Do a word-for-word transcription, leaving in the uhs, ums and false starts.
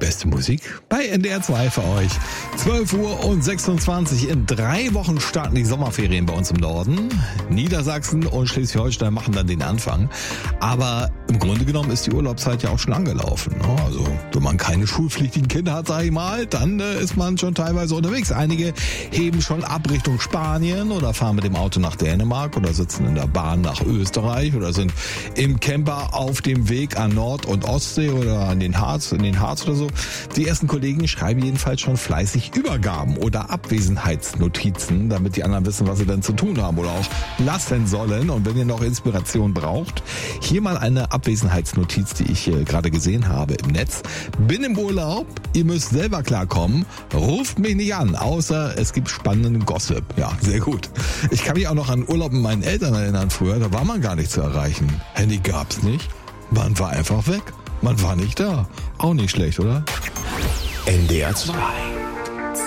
beste Musik bei N D R zwei für euch. zwölf Uhr und sechsundzwanzig. In drei Wochen starten die Sommerferien bei uns im Norden. Niedersachsen und Schleswig-Holstein machen dann den Anfang. Aber im Grunde genommen ist die Urlaubszeit ja auch schon angelaufen. Also wenn man keine schulpflichtigen Kinder hat, sag ich mal, dann ist man schon teilweise unterwegs. Einige heben schon ab Richtung Spanien oder fahren mit dem Auto nach Dänemark oder sitzen in der Bahn nach Österreich oder sind im Camper auf dem Weg an Nord- und Ostsee oder an den Harz, in den Harz oder so. Die ersten Kollegen schreiben jedenfalls schon fleißig Übergaben oder Abwesenheitsnotizen, damit die anderen wissen, was sie denn zu tun haben oder auch lassen sollen. Und wenn ihr noch Inspiration braucht, hier mal eine Abwesenheitsnotiz, die ich äh, gerade gesehen habe im Netz. Bin im Urlaub, ihr müsst selber klarkommen, ruft mich nicht an, außer es gibt spannenden Gossip. Ja, sehr gut. Ich kann mich auch noch an Urlaub mit meinen Eltern erinnern früher, da war man gar nicht zu erreichen. Handy gab's nicht, man war einfach weg. Man war nicht da. Auch nicht schlecht, oder? N D R zwei.